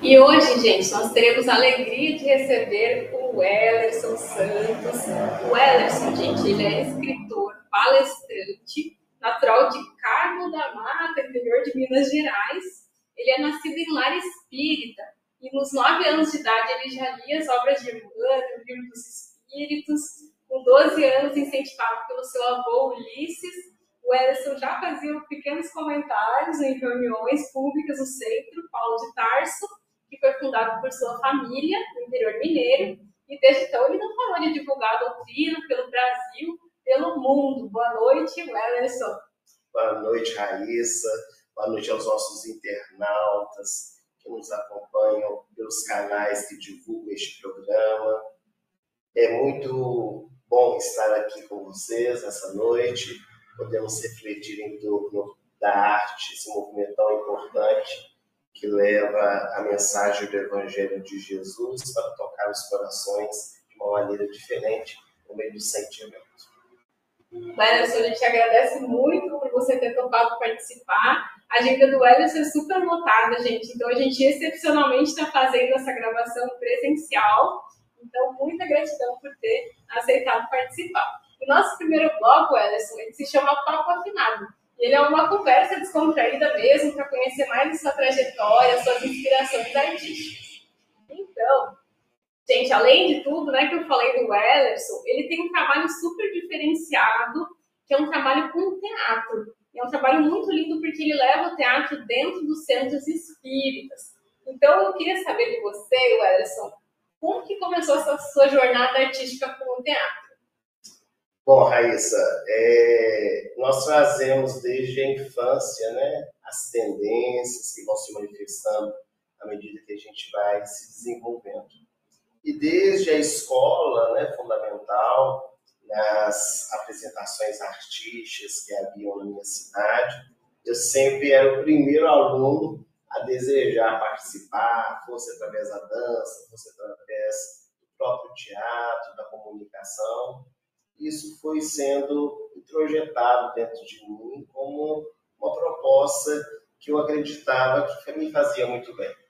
E hoje, gente, nós teremos a alegria de receber o Wellerson Santos. O Wellerson, gente, ele é escritor, palestrante, natural de Carmo da Mata, interior de Minas Gerais. Ele é nascido em lar espírita e nos 9 anos de idade ele já lia as obras de Emmanuel, o Livro dos Espíritos. Com 12 anos, incentivado pelo seu avô Ulisses, o Wellerson já fazia pequenos comentários em reuniões públicas no centro, Paulo de Tarso, que foi fundado por sua família no interior mineiro, e desde então ele não parou de divulgar a doutrina pelo Brasil, pelo mundo. Boa noite, Wellerson. Boa noite, Raíssa. Boa noite aos nossos internautas que nos acompanham pelos canais que divulgam este programa. É muito bom estar aqui com vocês essa noite. Podemos refletir em torno da arte, esse movimento tão importante que leva a mensagem do Evangelho de Jesus para tocar os corações de uma maneira diferente, no meio do sentimento. Wellerson, a gente agradece muito por você ter topado participar. A agenda do Wellerson é super lotada, gente. Então, a gente excepcionalmente está fazendo essa gravação presencial. Então, muita gratidão por ter aceitado participar. O nosso primeiro bloco, Wellerson, ele se chama Papo Afinado. Ele é uma conversa descontraída mesmo, para conhecer mais a sua trajetória, suas inspirações artísticas. Então, gente, além de tudo, né, que eu falei do Wellerson, ele tem um trabalho super diferenciado, que é um trabalho com teatro. É um trabalho muito lindo porque ele leva o teatro dentro dos centros espíritas. Então, eu queria saber de você, Wellerson, como que começou essa sua jornada artística com o teatro? Bom, Raíssa, nós trazemos desde a infância, né, as tendências que vão se manifestando à medida que a gente vai se desenvolvendo. E desde a escola, né, fundamental, nas apresentações artísticas que haviam na minha cidade, eu sempre era o primeiro aluno a desejar participar, fosse através da dança, fosse através do próprio teatro, da comunicação. Isso foi sendo introjetado dentro de mim como uma proposta que eu acreditava que me fazia muito bem.